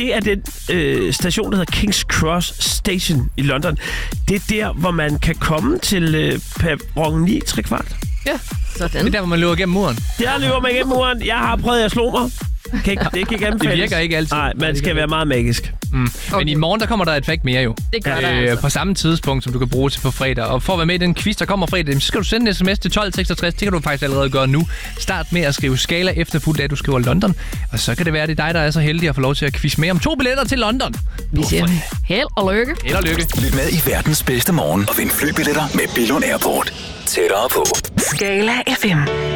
det er den station, der hedder King's Cross Station i London. Det er der, hvor man kan komme til perron 9/3. Ja, sådan. Det er der, hvor man løber gennem muren. Der løber man gennem muren. Jeg har prøvet at slå mig. Det kan ikke anbefales. Det virker ikke altid. Nej, man skal være meget magisk. Okay. Men i morgen, der kommer der et fact mere jo. Det gør der altså. På samme tidspunkt, som du kan bruge til på fredag. Og for at være med i den quiz, der kommer fredag, så skal du sende en sms til 1266. Det kan du faktisk allerede gøre nu. Start med at skrive skala efterfulgt af, at du skriver London. Og så kan det være, det er dig, der er så heldig at få lov til at quiz med om 2 billetter til London. Vi siger held og lykke. Held og lykke. Lyt med i verdens bedste morgen og vind flybilletter med Billund Airport. Tættere på. Skala FM.